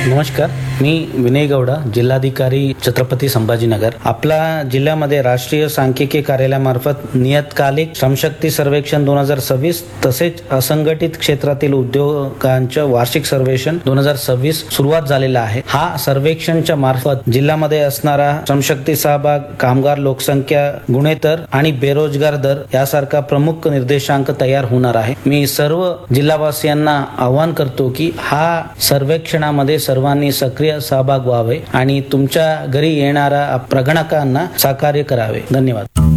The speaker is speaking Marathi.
नमस्कार, मी विनय गौडा, जिल्हाधिकारी छत्रपती संभाजीनगर. आपला जिल्ह्यामध्ये राष्ट्रीय सांख्यिकी कार्यालयामार्फत नियतकालिक श्रमशक्ती सर्वेक्षण 2026 तसेच असंघटित क्षेत्रातील उद्योगांच्या वार्षिक सर्वेक्षण 2026 सुरुवात झालेला आहे. हा सर्वेक्षणच्या मार्फत जिल्ह्यामध्ये असणारा श्रमशक्ती सहभाग, कामगार लोकसंख्या, गुणोत्तर आणि बेरोजगार दर यासारखा प्रमुख निर्देशांक तयार होणार आहे. मी सर्व जिल्हावासियांना आवाहन करतो की हा सर्वेक्षणामध्ये सर्वांनी सक्रिय सहभाग व्हावे आणि तुमच्या घरी येणाऱ्या प्रगणकांना सहकार्य करावे. धन्यवाद.